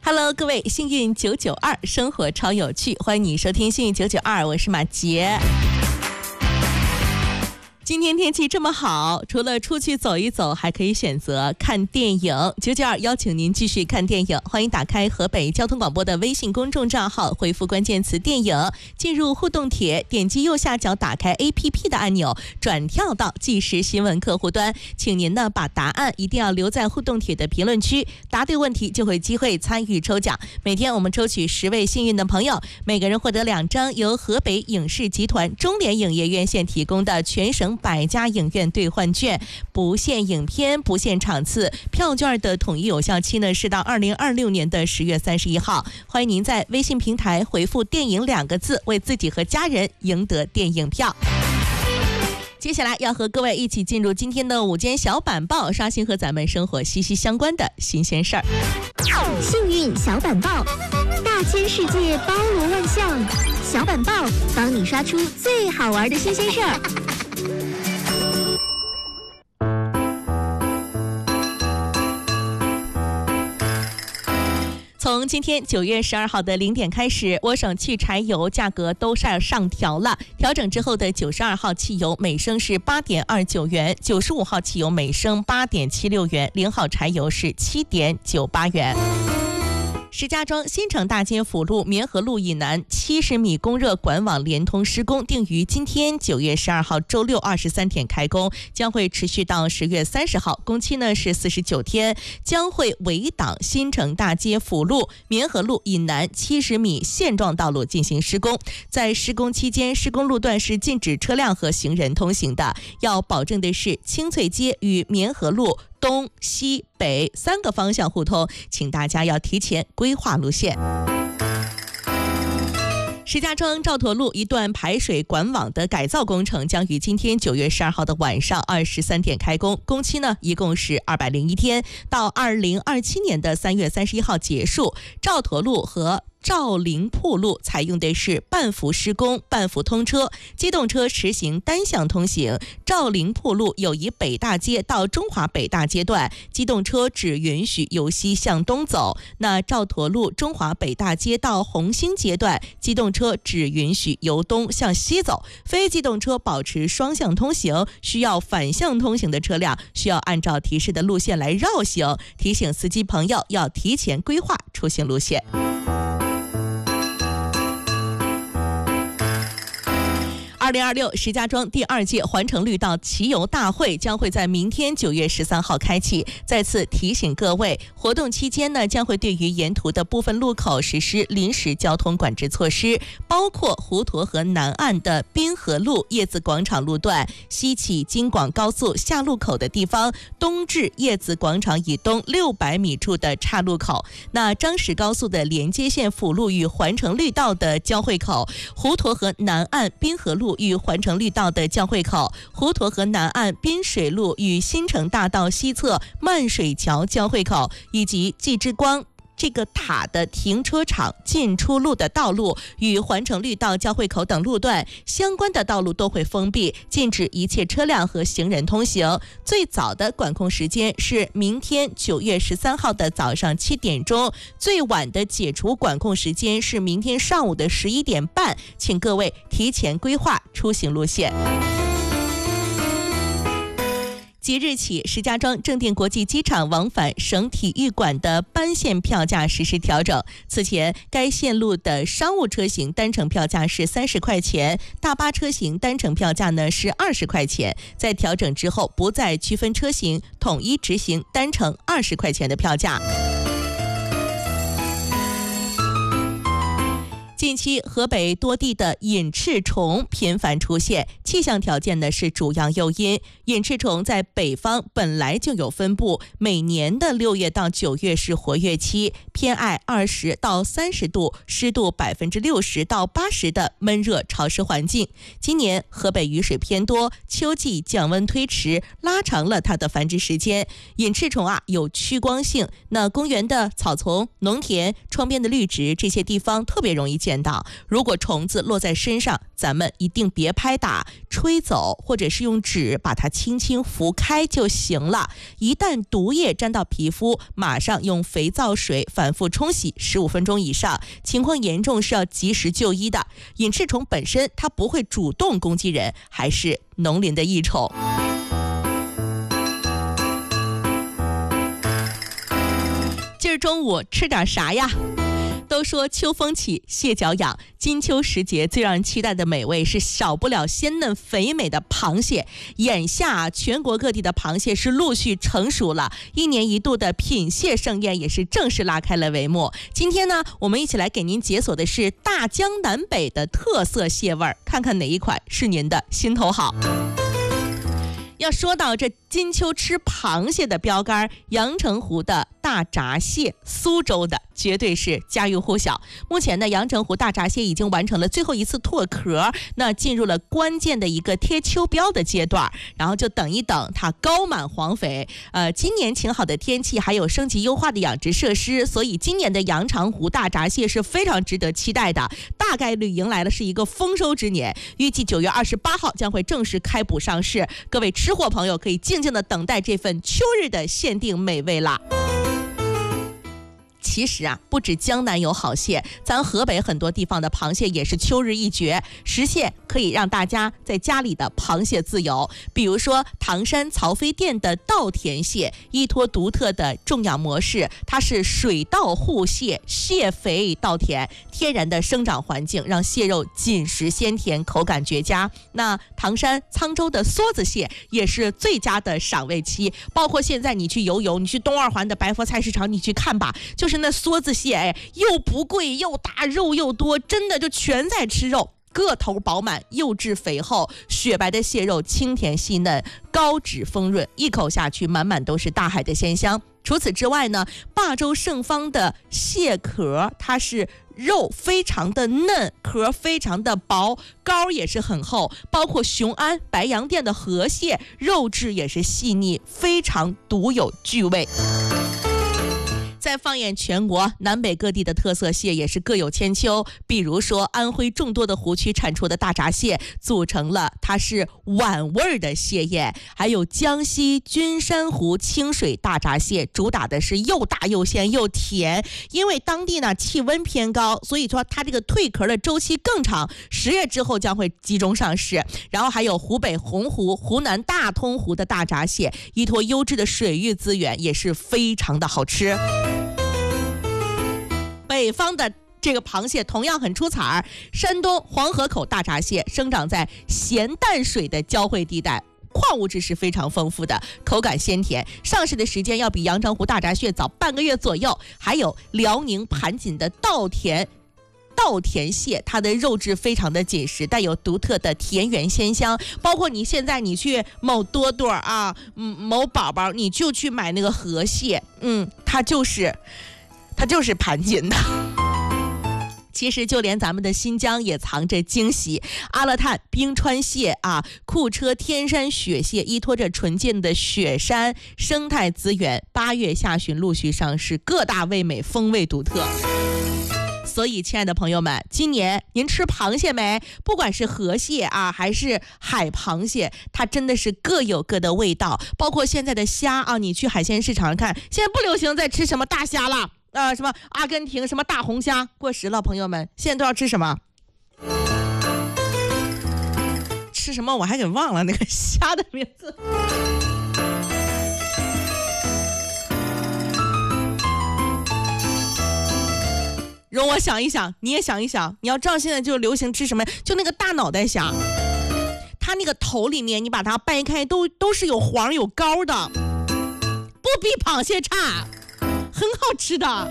Hello， 各位，幸运992生活超有趣，欢迎你收听幸运992，我是马杰。今天天气这么好，除了出去走一走，还可以选择看电影。992邀请您继续看电影，欢迎打开河北交通广播的微信公众账号，回复关键词电影，进入互动帖，点击右下角打开 APP 的按钮，转跳到即时新闻客户端。请您呢把答案一定要留在互动帖的评论区，答对问题就会机会参与抽奖。每天我们抽取10位幸运的朋友，每个人获得2张由河北影视集团中联影业院线提供的全省100家影院兑换券，不限影片，不限场次，票券的统一有效期呢是到2026年的10月31号。欢迎您在微信平台回复电影2个字，为自己和家人赢得电影票。接下来要和各位一起进入今天的午间小板报，刷新和咱们生活息息相关的新鲜事儿。 幸运小板报，大千世界包罗万象，小板报帮你刷出最好玩的新鲜事儿。 从今天9月12号的0点开始，我省汽柴油价格都上调了。调整之后的92号汽油每升是8.29元，95号汽油每升8.76元，0号柴油是7.98元。石家庄新城大街辅路绵河路以南70米供热管网连通施工，定于今天9月12号周六23点开工，将会持续到10月30号，工期呢是49天，将会围挡新城大街辅路绵河路以南70米线状道路进行施工。在施工期间，施工路段是禁止车辆和行人通行的，要保证的是青翠街与绵河路东西北3个方向互通，请大家要提前规划路线。石家庄赵坨路一段排水管网的改造工程将于今天9月12号的晚上23点开工，工期呢一共是201天，到2027年的3月31号结束。赵坨路和赵灵铺路采用的是半幅施工、半幅通车，机动车实行单向通行。赵灵铺路友谊北大街到中华北大街段，机动车只允许由西向东走。那赵坨路中华北大街到红星街段，机动车只允许由东向西走。非机动车保持双向通行，需要反向通行的车辆需要按照提示的路线来绕行。提醒司机朋友要提前规划出行路线。2026石家庄第2届环城绿道骑游大会将会在明天9月13号开启。再次提醒各位，活动期间呢，将会对于沿途的部分路口实施临时交通管制措施，包括滹沱河南岸的滨河路叶子广场路段，西起京广高速下路口的地方，东至叶子广场以东600米处的岔路口。那张石高速的连接线辅路与环城绿道的交汇口，滹沱河南岸滨河路与环城绿道的交汇口，滹沱河南岸滨水路与新城大道西侧漫水桥交汇口，以及季之光这个塔的停车场进出路的道路与环城绿道交汇口等路段，相关的道路都会封闭，禁止一切车辆和行人通行。最早的管控时间是明天9月13号的早上7点钟，最晚的解除管控时间是明天上午的11点半，请各位提前规划出行路线。即日起，石家庄正定国际机场往返省体育馆的班线票价实施调整。此前，该线路的商务车型单程票价是30块钱，大巴车型单程票价呢是20块钱。在调整之后，不再区分车型，统一执行单程20块钱的票价。近期河北多地的隐翅虫频繁出现，气象条件呢是主要诱因。隐翅虫在北方本来就有分布，每年的6月到9月是活跃期，偏爱20到30度、湿度60%到80%的闷热潮湿环境。今年河北雨水偏多，秋季降温推迟，拉长了它的繁殖时间。隐翅虫有趋光性，那公园的草丛、农田、窗边的绿植这些地方特别容易见到。如果虫子落在身上， 咱们一定别拍打、吹走，或者是用纸把它轻轻拂开就行了。一旦毒液沾到皮肤，马上用肥皂水反复冲洗15分钟以上，情况严重是要及时就医的。隐翅虫本身它不会主动攻击人，还是农林的益虫。今儿中午吃点啥呀？都说秋风起，蟹脚痒，金秋时节最让人期待的美味是少不了鲜嫩肥美的螃蟹。眼下全国各地的螃蟹是陆续成熟了，一年一度的品蟹盛宴也是正式拉开了帷幕。今天呢，我们一起来给您解锁的是大江南北的特色蟹味儿，看看哪一款是您的心头好。要说到这金秋吃螃蟹的标杆，阳澄湖的大闸蟹，苏州的绝对是家喻户晓。目前呢，阳澄湖大闸蟹已经完成了最后一次脱壳，那进入了关键的一个贴秋膘的阶段，然后就等一等它高满黄肥。今年晴好的天气，还有升级优化的养殖设施，所以今年的阳澄湖大闸蟹是非常值得期待的，大概率迎来了是一个丰收之年。预计9月28号将会正式开捕上市，各位吃货朋友可以静静的等待这份秋日的限定美味啦。其实啊，不止江南有好蟹，咱河北很多地方的螃蟹也是秋日一绝，实现可以让大家在家里的螃蟹自由。比如说唐山曹妃店的稻田蟹，依托独特的种养模式，它是水稻护蟹，蟹肥稻田，天然的生长环境让蟹肉紧实鲜甜，口感绝佳。那唐山沧州的梭子蟹也是最佳的赏味期，包括现在你去游泳，你去东二环的白佛菜市场你去看吧，就是那梭子蟹，又不贵又大，肉又多，真的就全在吃肉，个头饱满，肉质肥厚，雪白的蟹肉清甜细嫩，高脂丰润，一口下去满满都是大海的鲜香。除此之外呢，霸州盛芳的蟹壳，它是肉非常的嫩，壳非常的薄，膏也是很厚，包括雄安白洋淀的河蟹，肉质也是细腻，非常独有巨味。再放眼全国，南北各地的特色蟹也是各有千秋。比如说安徽众多的湖区产出的大闸蟹，组成了它是碗味的蟹宴；还有江西君山湖清水大闸蟹，主打的是又大又鲜又甜。因为当地呢气温偏高，所以说它这个蜕壳的周期更长，10月之后将会集中上市。然后还有湖北洪湖、湖南大通湖的大闸蟹，依托优质的水域资源，也是非常的好吃。北方的这个螃蟹同样很出彩，山东黄河口大闸蟹生长在咸淡水的交汇地带，矿物质是非常丰富的，口感鲜甜，上市的时间要比阳澄湖大闸蟹早半个月左右。还有辽宁盘锦的稻田蟹，它的肉质非常的紧实，带有独特的田园鲜香。包括你现在你去某多多啊，某宝宝，你就去买那个河蟹，它就是盘锦的。其实就连咱们的新疆也藏着惊喜，阿勒泰冰川蟹啊，库车天山雪蟹，依托着纯净的雪山生态资源，8月下旬陆续上市，各大味美，风味独特。所以亲爱的朋友们，今年您吃螃蟹没？不管是河蟹啊还是海螃蟹，它真的是各有各的味道。包括现在的虾啊，你去海鲜市场看，现在不流行在吃什么大虾了什么阿根廷什么大红虾过时了，朋友们现在都要吃什么？吃什么我还给忘了那个虾的名字。容我想一想，你也想一想，你要知道现在就流行吃什么，就那个大脑袋虾，它那个头里面你把它掰开都是有黄有膏的，不比螃蟹差，很好吃的。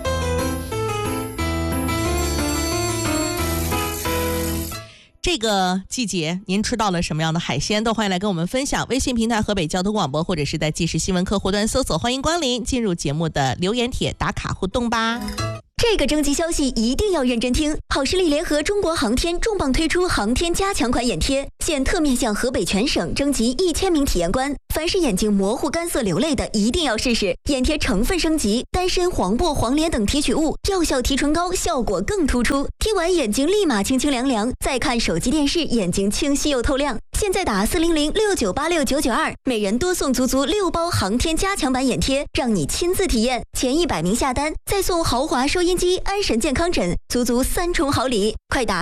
这个季节您吃到了什么样的海鲜，都欢迎来跟我们分享。微信平台河北交通广播，或者是在即时新闻客户端搜索欢迎光临，进入节目的留言帖打卡互动吧。 这个征集消息一定要认真听。好视力联合中国航天重磅推出航天加强款眼贴，现特面向河北全省征集1000名体验官，凡是眼睛模糊、干涩、流泪的，一定要试试。眼贴成分升级，丹参、黄柏、黄连等提取物，药效提纯高，效果更突出。贴完眼睛立马清清凉凉，再看手机电视，眼睛清晰又透亮。现在打400-6986-992，每人多送足6包航天加强版眼贴，让你亲自体验。前100名下单，再送豪华收音机、安神健康枕，足3重好礼。快打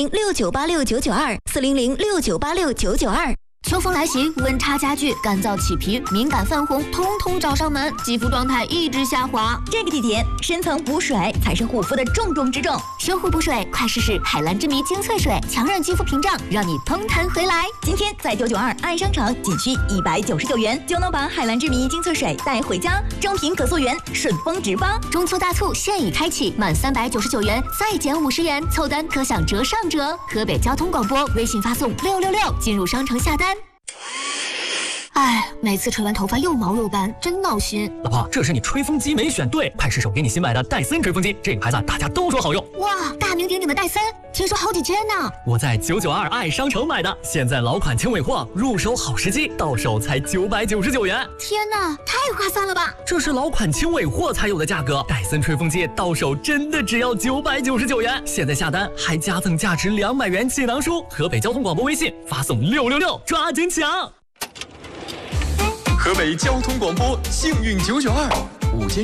400-6986-992，400-6986-992。 秋风来袭，温差加剧，干燥起皮、敏感泛红，通通找上门，肌肤状态一直下滑。 这个季节，深层补水才是护肤的重中之重。 修护补水，快试试海蓝之谜精粹水，强韧肌肤屏障，让你蓬弹回来。 今天在992爱商场仅需199元，就能把海蓝之谜精粹水带回家，正品可溯源，顺丰直发。 中秋大促现已开启，满399元再减50元，凑单可享折上折。河北交通广播微信发送666进入商城下单。哎，每次吹完头发又毛又干，真闹心。 老婆，这是你吹风机没选对，快试手给你新买的戴森吹风机，这个牌子大家都说好用。 哇，大名鼎鼎的戴森，听说好几千呢。 我在992爱商城买的，现在老款轻尾货，入手好时机，到手才999元。 天哪，太划算了吧！ 这是老款轻尾货才有的价格，戴森吹风机到手真的只要999元。现在下单还加赠价值200元气囊书。河北交通广播微信发送666，抓紧抢！ 河北交通广播幸运992，5000